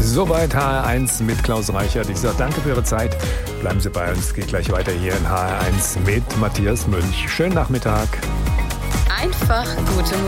Soweit HR1 mit Klaus Reichert. Ich sage danke für Ihre Zeit. Bleiben Sie bei uns. Geht gleich weiter hier in HR1 mit Matthias Münch. Schönen Nachmittag. Einfach gute Musik.